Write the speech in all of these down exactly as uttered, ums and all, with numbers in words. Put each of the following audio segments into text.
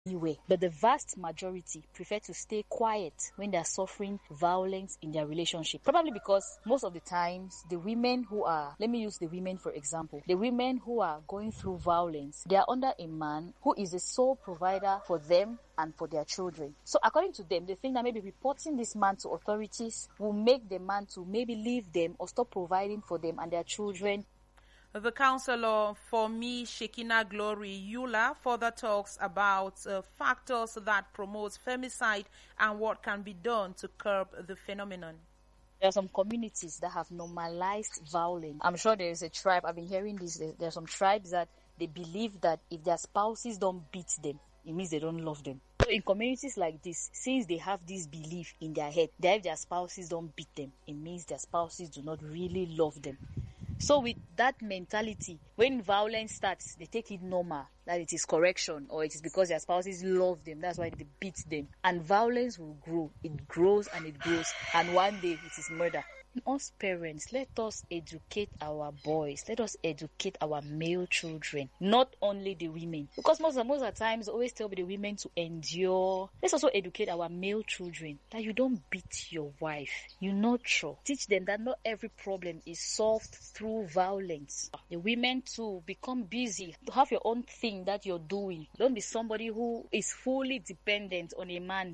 anywhere. But the vast majority prefer to stay quiet when they're suffering violence in their relationship. Probably because most of the times, the women who are, let me use the women for example, the women who are going through violence, they are under a man who is the sole provider for them and for their children. So according to them, they think that maybe reporting this man to authorities will make the man to maybe leave them or stop providing for them and their children. The Councillor for Me, Shekinah Glory Eula, further talks about uh, factors that promote femicide and what can be done to curb the phenomenon. There are some communities that have normalized violence. I'm sure there is a tribe, I've been hearing this, there, there are some tribes that they believe that if their spouses don't beat them, it means they don't love them. So in communities like this, since they have this belief in their head that if their spouses don't beat them, it means their spouses do not really love them. So with that mentality, when violence starts, they take it normal, that it is correction or it is because their spouses love them. That's why they beat them. And violence will grow. It grows and it grows. And one day it is murder. Us parents, let us educate our boys. Let us educate our male children, not only the women. Because most of, most of the times, always tell the women to endure. Let's also educate our male children that you don't beat your wife. You nurture. Teach them that not every problem is solved through violence. The women too, become busy. Have your own thing that you're doing. Don't be somebody who is fully dependent on a man.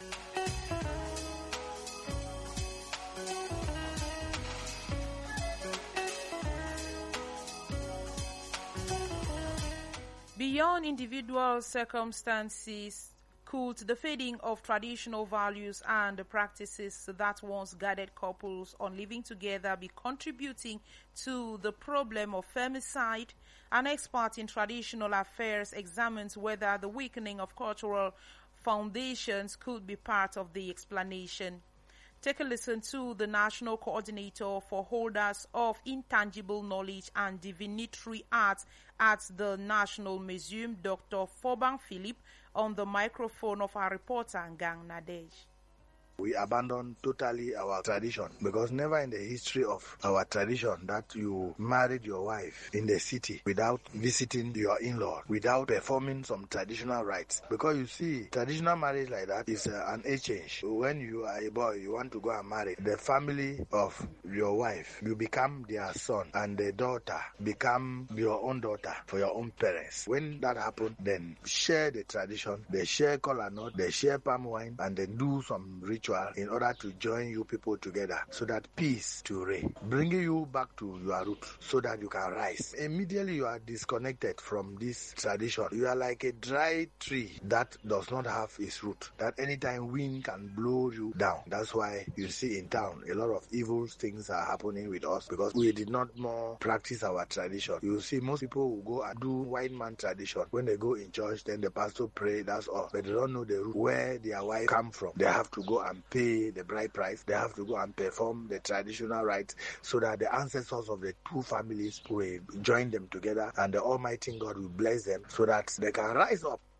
Beyond individual circumstances, could the fading of traditional values and the practices that once guided couples on living together be contributing to the problem of femicide? An expert in traditional affairs examines whether the weakening of cultural foundations could be part of the explanation. Take a listen to the National Coordinator for Holders of Intangible Knowledge and Divinatory Arts at the National Museum, Doctor Foban Philip, on the microphone of our reporter, Gang Nadej. We abandon totally our tradition because never in the history of our tradition that you married your wife in the city without visiting your in-law, without performing some traditional rites. Because you see, traditional marriage like that is uh, an exchange. When you are a boy, you want to go and marry the family of your wife. You become their son and the daughter become your own daughter for your own parents. When that happens, then share the tradition, they share kola nut, they share palm wine, and then do some ritual in order to join you people together so that peace to reign, bringing you back to your root so that you can rise. Immediately you are disconnected from this tradition. You are like a dry tree that does not have its root, that anytime wind can blow you down. That's why you see in town a lot of evil things are happening with us because we did not more practice our tradition. You see most people will go and do white man tradition. When they go in church, then the pastor pray, that's all. But they don't know the root, where their wife come from. They have to go and pay the bride price. They have to go and perform the traditional rites so that the ancestors of the two families will join them together and the Almighty God will bless them so that they can rise up